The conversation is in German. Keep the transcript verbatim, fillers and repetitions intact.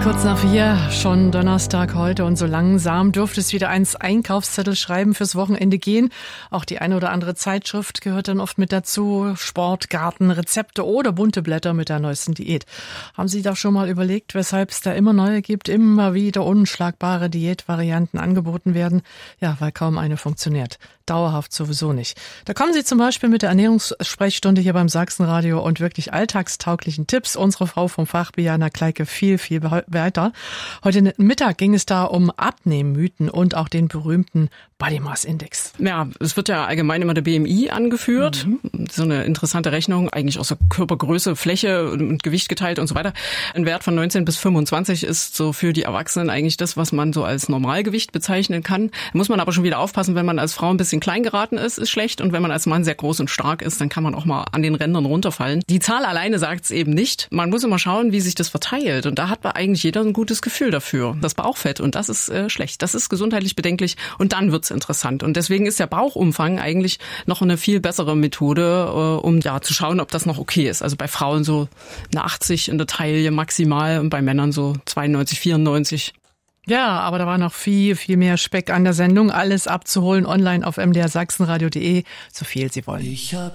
Kurz nach vier, schon Donnerstag heute und so langsam dürfte es wieder eins Einkaufszettel schreiben fürs Wochenende gehen. Auch die eine oder andere Zeitschrift gehört dann oft mit dazu. Sport, Garten, Rezepte oder bunte Blätter mit der neuesten Diät. Haben Sie doch schon mal überlegt, weshalb es da immer neue gibt, immer wieder unschlagbare Diätvarianten angeboten werden? Ja, weil kaum eine funktioniert. Dauerhaft sowieso nicht. Da kommen Sie zum Beispiel mit der Ernährungssprechstunde hier beim Sachsenradio und wirklich alltagstauglichen Tipps. Unsere Frau vom Fach, Biana Kleike, viel, viel weiter. Heute Mittag ging es da um Abnehmmythen und auch den berühmten Body Mass Index. Ja, es wird ja allgemein immer der B M I angeführt. Mhm. So eine interessante Rechnung, eigentlich aus der Körpergröße, Fläche und Gewicht geteilt und so weiter. Ein Wert von neunzehn bis fünfundzwanzig ist so für die Erwachsenen eigentlich das, was man so als Normalgewicht bezeichnen kann. Da muss man aber schon wieder aufpassen, wenn man als Frau ein bisschen klein geraten ist, ist schlecht. Und wenn man als Mann sehr groß und stark ist, dann kann man auch mal an den Rändern runterfallen. Die Zahl alleine sagt es eben nicht. Man muss immer schauen, wie sich das verteilt. Und da hat eigentlich jeder ein gutes Gefühl dafür. Das Bauchfett, und das ist äh, schlecht. Das ist gesundheitlich bedenklich und dann wird's interessant. Und deswegen ist der Bauchumfang eigentlich noch eine viel bessere Methode, äh, um ja zu schauen, ob das noch okay ist. Also bei Frauen so eine achtzig in der Taille maximal und bei Männern so zweiundneunzig, vierundneunzig. Ja, aber da war noch viel, viel mehr Speck an der Sendung. Alles abzuholen online auf m d r sachsenradio punkt d e, so viel Sie wollen. Ich hab